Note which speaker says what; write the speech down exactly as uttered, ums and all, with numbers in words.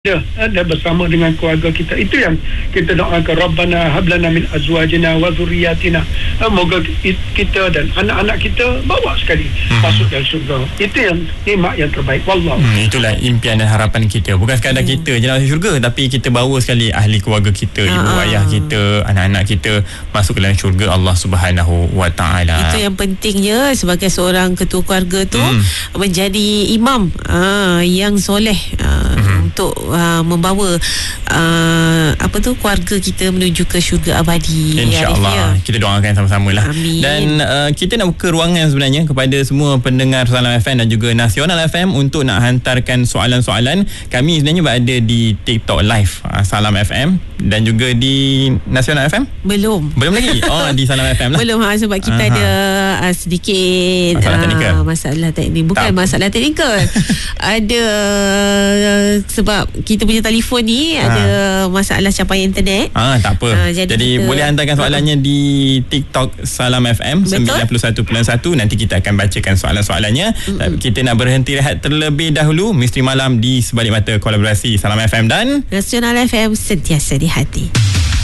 Speaker 1: Ya, ada bersama dengan keluarga kita. Itu yang kita doakan, Rabbana hablana min azwajina wa dzurriyyatina. Moga kita dan anak-anak kita bawa sekali hmm. masuk dalam syurga. Itu yang nikmat yang terbaik. Wallah.
Speaker 2: Hmm, itulah impian dan harapan kita. Bukan sekadar hmm. kita je nak masuk syurga, tapi kita bawa sekali ahli keluarga kita, ha. ibu ayah kita, anak-anak kita masuk ke dalam syurga Allah Subhanahu wa taala.
Speaker 3: Itu yang pentingnya sebagai seorang ketua keluarga tu hmm. menjadi imam aa, yang soleh aa, hmm. untuk Uh, membawa uh, apa tu keluarga kita menuju ke syurga abadi.
Speaker 2: InsyaAllah. Kita doakan sama-sama lah.
Speaker 3: Amin.
Speaker 2: Dan uh, kita nak buka ruangan sebenarnya kepada semua pendengar Salam F M dan juga Nasional F M untuk nak hantarkan soalan-soalan. Kami sebenarnya berada di TikTok Live uh, Salam F M dan juga di Nasional F M.
Speaker 3: Belum.
Speaker 2: Belum lagi. Oh, di Salam F M lah.
Speaker 3: Belum ha, sebab kita Aha. ada uh, sedikit
Speaker 2: masalah teknikal.
Speaker 3: Uh, masalah teknik. Bukan tak. masalah teknikal. Ada uh, sebab kita punya telefon ni ha. ada masalah capaian internet.
Speaker 2: Ah, tak apa. Ha, jadi jadi kita, boleh hantarkan soalannya ha. di TikTok Salam F M sembilan puluh satu perpuluhan satu. Nanti kita akan bacakan soalan-soalannya. Mm-hmm. Kita nak berhenti rehat terlebih dahulu. Misteri Malam di sebalik mata kolaborasi Salam F M dan
Speaker 3: Nasional F M, sentiasa di hati.